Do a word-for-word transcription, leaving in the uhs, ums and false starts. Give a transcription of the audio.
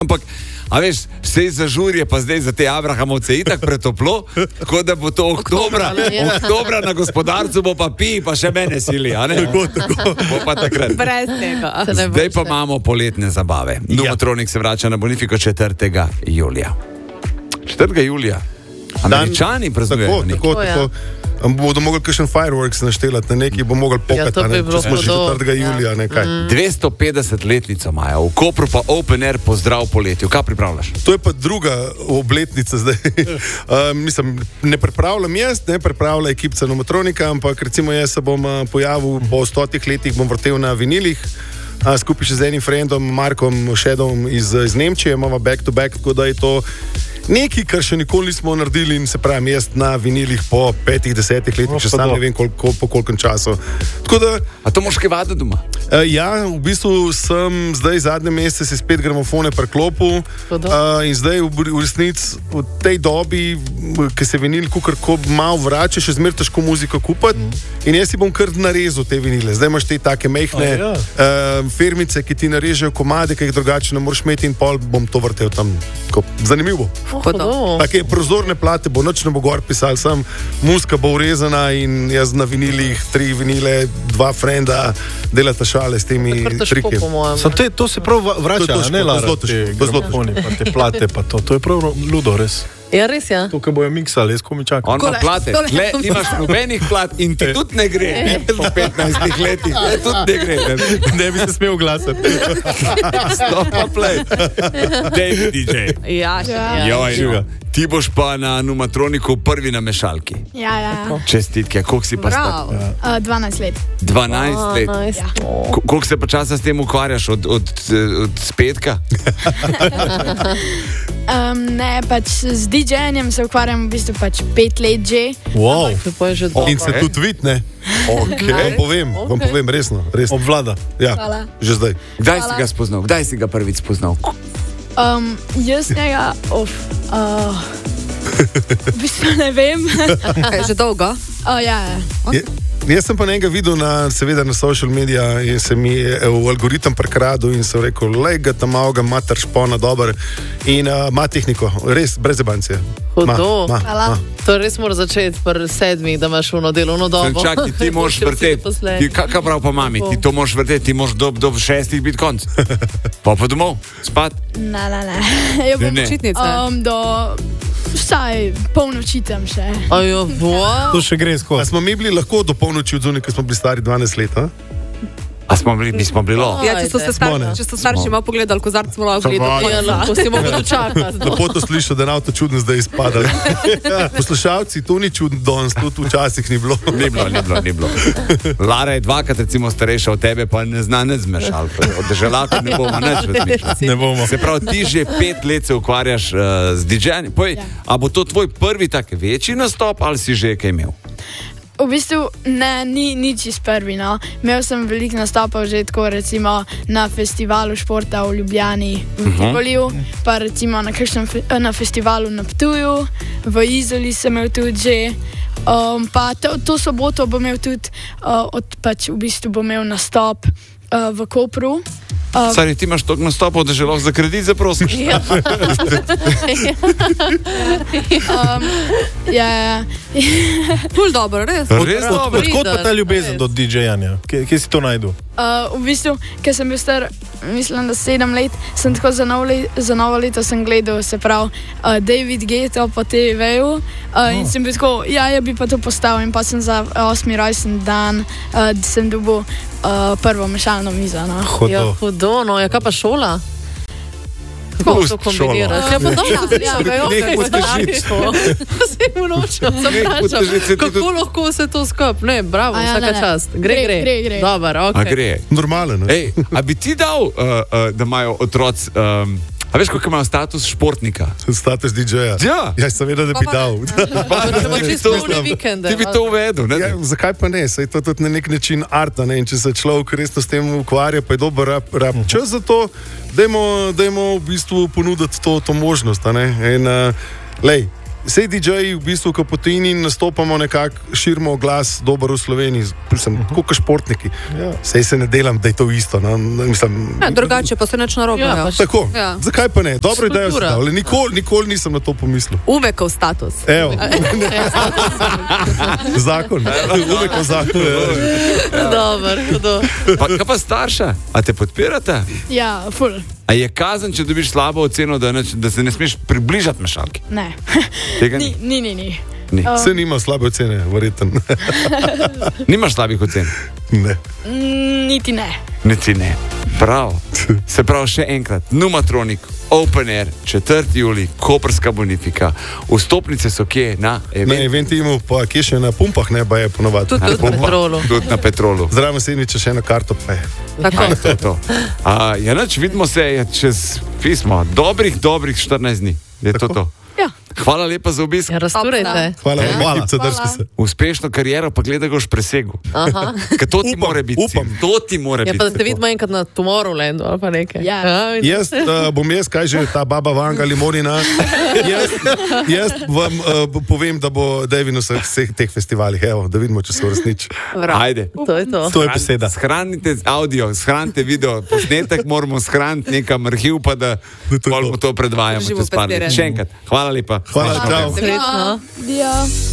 ampak a veš, vse za žurje, pa zdaj za te Abrahamovce itak pretoplo, tako da bo to oktobra, oktobra na gospodarcu bo pa pi, pa še mene sili, a ne? Tako, tako. Bo pa takrat. Brez tega. Zdaj pa imamo poletne zabave. Numatronik se vrača na Bonifiko četrtega julija. četrtega julija. Američani praznujejo. Tako, tako, tako. Bodo mogli kakšen fireworks naštelati, na neki bo mogli pokati, ja, ne, če smo že četrtega julija, nekaj. Mm. dvesto petdeset letnico imajo, v Kopru pa Open Air pozdrav poletju. Kaj pripravljaš? To je pa druga obletnica zdaj. uh, mislim, ne pripravljam jaz, ne pripravlja ekipca Numatronika, ampak recimo jaz se bom uh, pojavil po stotih letih, bom vrtel na vinilih, uh, skupaj še z enim friendom, Markom Šedom iz, iz Nemčije, imamo back to back, tako da je to nekaj, kar še nikoli nismo naredili in se pravi, jaz na vinilih po petih, desetih letih, še sam ne vem koliko, po kolkem času. Tako da... A to moš kaj vaditi doma? Uh, ja, v bistvu sem zdaj zadnje mesece si spet gramofone preklopil uh, in zdaj v, v resnici v tej dobi, ki se vinil kukarko malo vrača, še zmer težko muziko kupati mm. in jaz si bom kar narezal te vinile. Zdaj imaš te take mehne ja. uh, firmice, ki ti narežejo komade, ki jih drugače ne moreš imeti in pol bom to vrtel tam. Zanimivo. Take prozorne plate bo, noč ne bo gor pisal, sam muzika bo urezana in jaz na vinilih, tri vinile, dva frenda, delata šale s temi triki. Te, to se prav vrača, to, to, ne Lara, te gramofoni, pa te plate, pa to. To je prav ludo, res. Ja, res, ja. To, ko bojo miksali, jaz komi čakam. On pa plate, le, nimaš nobenih plat in ti tudi ne gre. Po petnajstih letih, ne, tudi ne gre. Ne, ne bi se smel glasati. Stop pa play. David D J. Ja, še ja. Joj, no. Ti boš pa na Numatroniku prvi na mešalki. Ja, ja. Čestitke, koliko si pa star? Ja. Uh, dvanajst let. dvanajst let? Ja. Koliko se pa časa s tem ukvarjaš? Od, od, od spetka? um, ne, pač z D J-jem se ukvarjam v bistvu pač pet let že. Wow. Že okay. In se tudi vidi, ne? Okay. Vam povem, okay. vam povem, resno, resno. Obvlada. Ja, Hvala. Že zdaj. Kdaj Hvala. si ga spoznal? Kdaj si ga prvič spoznal? Um, jaz njega, of, uh, v bistvu ne vem. Že dolgo? Uh, ja, ja. Je, jaz sem pa njega videl na, seveda na social media in se mi je v algoritem prekradil in sem rekel, lej ga tam malo ga mater špona dober in uh, ima tehniko, res brez jebancije. Hudo. Ma, ma, ma. To res mora začeti pri sedmih, da imaš uno delovno dobo. Čakaj, ti moraš vrteti. Kaj prav pa mami? Ti to moraš vrteti, ti moraš do, do šestih biti konc. Pa pa domov, spat? Ne, ne, ne. Ja, bom počitnice. Um, do vsaj polnoči tam še. Ajo, wow. To še gre skozi. A smo mi bili lahko do polnoči od zunaj, ko smo bili stari dvanajst let, a? A smo bili, mi smo bili lo. Ja, če so se starši, če so starši malo pogledali, kozarc smo lahko gledali. Ja, lahko si mogli dočakati. Lepo to slišal, da nam to čudno zdaj izpada. Poslušalci, to ni čudno danes, to včasih ni bilo. Ni bilo, ni bilo, ni bilo. Lara je dvakrat recimo starejša od tebe, pa ne zna ne zmešal. Od državljaka ne bomo nič razmišljati. Ne bomo. Se pravi, ti že pet let se ukvarjaš uh, z D J-jem. Povej, ja. A bo to tvoj prvi tak večji nastop ali si že kaj imel? V bistvu ne, ni, ni čist prvi, no. Imel sem veliko nastopov že tako recimo na festivalu športa v Ljubljani v Tivoliju, uh -huh. pa recimo na, fe, na festivalu na Ptuju, v Izoli sem imel tudi že, um, pa to, to soboto bom imel tudi, uh, od, pač v bistvu bom imel nastop uh, v Kopru. Um, Sari, ti imaš toliko nastopov, da že lahko za kredit zaprosiš. Ja. um, ja, Ful dobro, res. Res dobro. Odkot pa ta ljubezen do D J-janja? Kje, kje si to najdu? Uh, v bistvu, ker sem bil star, mislim, da sedem let, sem tako za novo, le, za novo leto sem gledal, se pravi, uh, David Guetta po T V-ju uh, oh. in sem bil tako, ja, ja bi pa to postavil in pa sem za osmi rojsten dan, uh, sem dobil uh, prvo mešalno mizo. No. Hudo. Ja, hudo, no, ja, kaj pa šola? Kako to kombiniraš? Ja, pa dobro, ja, nekaj težic. Se mu nočem, zaprašam. Kako lahko se to skup? Ne, bravo, ja, vsaka ne, ne. čast. Gre, gre. Gre, gre. Dobar, ok. A gre. Normalno. Ej, a bi ti dal, uh, uh, da imajo otroci, um, a veš, koliko imajo status športnika? Status D J-ja. Ja. Ja, seveda, da bi dal. Ti bi to uvedel, ne? Ja, zakaj pa ne? Saj to tudi na nek način arta, ne? In če se človek resno s tem ukvarja, pa je dober rab, rab. Čas za to, dajmo, dajmo v bistvu ponuditi to, to možnost, a ne? In, uh, lej, Vsej D J-ji v bistvu kapotini nastopamo nekako, širimo glas dober v Sloveniji, sem tako kot športniki. Ja. Sej se ne delam, da je to isto. No, mislim, ja, drugače pa se neč narobe. Ja, pač, tako, ja. Zakaj pa ne? Dobro idejo sem dal, nikoli, nikoli nisem na to pomislil. Umekov status. Evo. Zakon. Umekov zakon. Dobar, pa, kaj pa starša? A te podpirate? Ja, ful. A je kazen, če dobiš slabo oceno, da, ne, da se ne smeš približati mešalki? Ne. Ni, ni, ni. ni. ni. Uh. Se nima slabe ocene, verjeten. Nimaš slabih ocen? Ne. Niti ne. Niti ne. Prav. Se pravi še enkrat, Numatronik, Open Air, četrti julij, Koprska Bonifika. Vstopnice so kje? Na event? Na eventimu, pa kje še na pumpah, ne, ba je ponovadi. Tudi na Petrolu. Tudi na Petrolu. Zraven sedmiče še eno karto, pa je. Tako. A, to, to. A, ja, nač, vidimo se čez pismo. Dobrih, dobrih štirinajst dni. Je to to. Ja. Hvala lepa za obisk. Ja, razturajte. Hvala, ja. hvala. hvala. Uspešno kariero, pa gledaj, ga boš presegel. Ker to ti upam, more biti. Upam. To ti more ja, biti. Pa da te vidimo enkrat na Tomorrowlandu ali pa nekaj. Ja. Ja, jaz uh, bom jaz, kaj že ta baba Vanga ali Morina, jaz, jaz vam uh, povem, da bo David na vseh, vseh teh festivalih. Evo, da vidimo, če se uresniči. Ajde. To je to. To je beseda. Shranite audio, shranite video, posnetek moramo shraniti nekam arhiv, pa da to, to predvajamo čez par let. Še enkrat. Hvala lepa. Hvala, čau. Srečno. Ja.